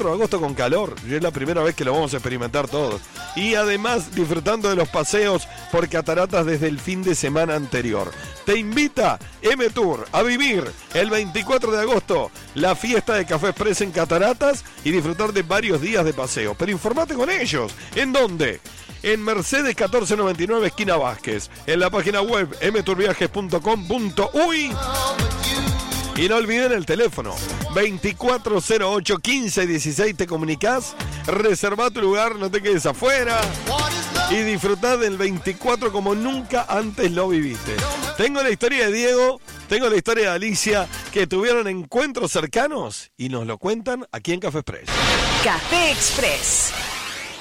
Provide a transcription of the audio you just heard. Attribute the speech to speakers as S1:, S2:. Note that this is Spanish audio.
S1: 24 de agosto con calor. Y es la primera vez que lo vamos a experimentar todos. Y además disfrutando de los paseos por cataratas desde el fin de semana anterior. Te invita M-Tour a vivir el 24 de agosto la fiesta de Café Express en Cataratas y disfrutar de varios días de paseo. Pero informate con ellos. ¿En dónde? En Mercedes 1499, esquina Vázquez. En la página web mtourviajes.com.uy. Y no olviden el teléfono 2408-1516. Te comunicás, reservá tu lugar, no te quedes afuera y disfrutá del 24 como nunca antes lo viviste. Tengo la historia de Diego, tengo la historia de Alicia, que tuvieron encuentros cercanos y nos lo cuentan aquí en Café Express.
S2: Café Express.